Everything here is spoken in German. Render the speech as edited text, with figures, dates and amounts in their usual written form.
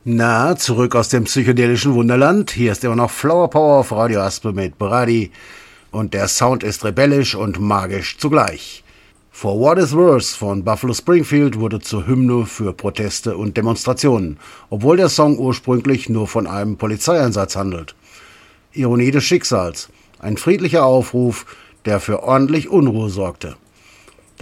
Na, zurück aus dem psychedelischen Wunderland. Hier ist immer noch Flower Power auf Radio Aspe mit Brady. Und der Sound ist rebellisch und magisch zugleich. For What Is Worse von Buffalo Springfield wurde zur Hymne für Proteste und Demonstrationen, obwohl der Song ursprünglich nur von einem Polizeieinsatz handelt. Ironie des Schicksals. Ein friedlicher Aufruf, der für ordentlich Unruhe sorgte.